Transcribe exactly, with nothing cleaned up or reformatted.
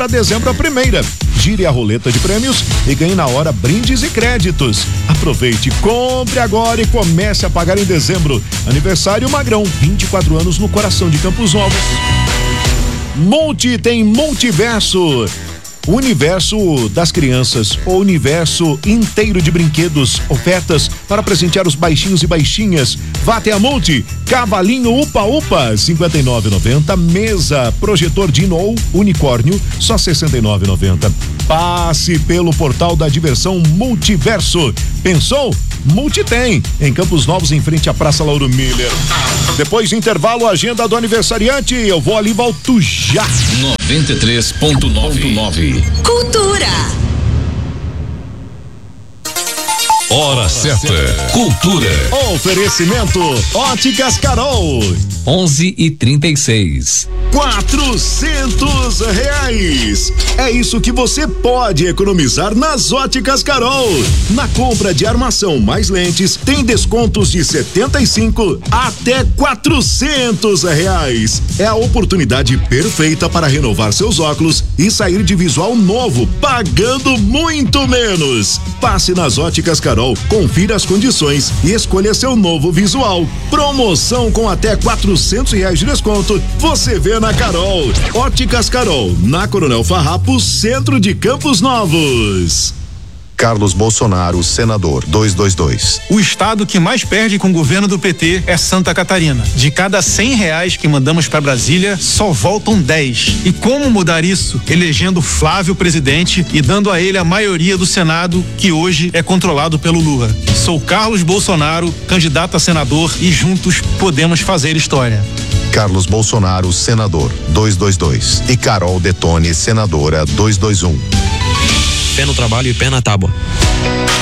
para dezembro a primeira. Gire a roleta de prêmios e ganhe na hora brindes e créditos. Aproveite, compre agora e comece a pagar em dezembro. Aniversário Magrão, vinte e quatro anos no coração de Campos Novos. Multi tem Multiverso. O universo das crianças, o universo inteiro de brinquedos, ofertas para presentear os baixinhos e baixinhas. Vá até a Multi, cavalinho Upa Upa, cinquenta e nove reais e noventa centavos, mesa, projetor Dino ou unicórnio, só sessenta e nove reais e noventa centavos. Passe pelo portal da diversão Multiverso. Pensou? Multi tem, em Campos Novos, em frente à Praça Lauro Miller. Depois do intervalo, a agenda do aniversariante, eu vou ali, volto já. noventa e três ponto nove. Cultura. Hora certa. Cultura. Oferecimento Óticas Carol. onze e trinta e seis. Quatrocentos reais. É isso que você pode economizar nas Óticas Carol. Na compra de armação mais lentes, tem descontos de setenta e cinco até quatrocentos reais. É a oportunidade perfeita para renovar seus óculos e sair de visual novo, pagando muito menos. Passe nas Óticas Carol, confira as condições e escolha seu novo visual. Promoção com até quatrocentos reais de desconto. Você vê na Carol. Óticas Carol, na Coronel Farrapo, centro de Campos Novos. Carlos Bolsonaro, senador, duzentos e vinte e dois. O estado que mais perde com o governo do P T é Santa Catarina. De cada cem reais que mandamos para Brasília, só voltam dez. E como mudar isso? Elegendo Flávio presidente e dando a ele a maioria do Senado, que hoje é controlado pelo Lula. Sou Carlos Bolsonaro, candidato a senador, e juntos podemos fazer história. Carlos Bolsonaro, senador, duzentos e vinte e dois. E Carol Detone, senadora, duzentos e vinte e um. Pé no trabalho e pé na tábua.